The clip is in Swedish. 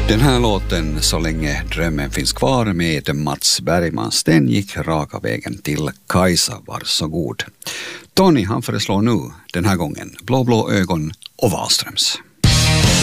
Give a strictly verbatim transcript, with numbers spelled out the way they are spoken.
Den här låten Så länge drömmen finns kvar med Mats Bergmans, den gick raka vägen till Kajsa, varsågod. Tony han föreslår nu den här gången Blå blå ögon och Wahlströms.